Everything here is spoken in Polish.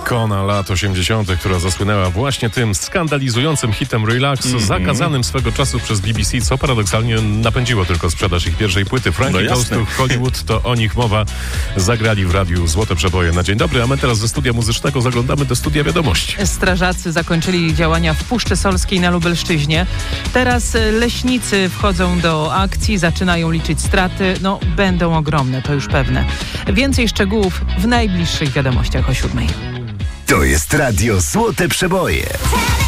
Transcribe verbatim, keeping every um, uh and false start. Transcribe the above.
Ikona lat osiemdziesiątych, która zasłynęła właśnie tym skandalizującym hitem Relax, mm-hmm. zakazanym swego czasu przez B B C, co paradoksalnie napędziło tylko sprzedaż ich pierwszej płyty. Frankie no Goes to Hollywood, to o nich mowa. Zagrali w radiu Złote Przeboje na dzień dobry, a my teraz ze studia muzycznego zaglądamy do studia wiadomości. Strażacy zakończyli działania w Puszczy Solskiej na Lubelszczyźnie. Teraz leśnicy wchodzą do akcji, zaczynają liczyć straty. No, będą ogromne, to już pewne. Więcej szczegółów w najbliższych wiadomościach o siódmej. To jest radio Złote Przeboje.